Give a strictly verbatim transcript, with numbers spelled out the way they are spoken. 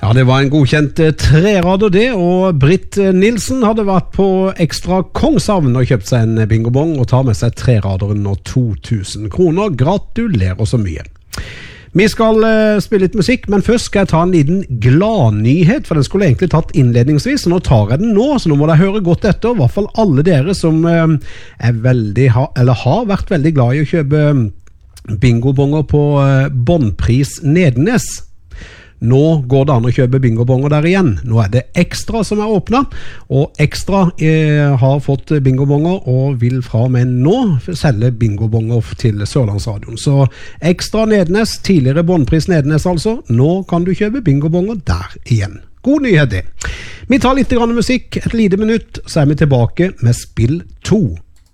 Ja, det var en godkjent trerader det, og Britt Nilsen hadde vært på Ekstra Kongshavn og kjøpt seg en bingobong og tar med seg treraderen og to tusen kroner. Gratulerer så mye. Vi skal uh, spille litt musikk, men først skal jeg ta en liten gladnyhet, for den skulle jeg egentlig tatt innledningsvis, så nå tar jeg den nå, så nå må dere høre godt etter, i hvert fall alle dere som uh, er veldig, ha, eller har vært veldig glad i å kjøpe bingobonger på uh, Båndpris Nedenes. Nå går det an å kjøpe bingobonger der igjen. Nå er det Ekstra som er åpnet, og Ekstra eh, har fått bingobonger og vil fra og med nå selge bingobonger til Sørlandsradioen. Så Ekstra Nedenes, tidligere Båndpris Nedenes altså, nå kan du kjøpe bingobonger der igjen. God nyhet det. Vi tar litt grann musikk, et lite minutt, så er vi tilbake med spill to.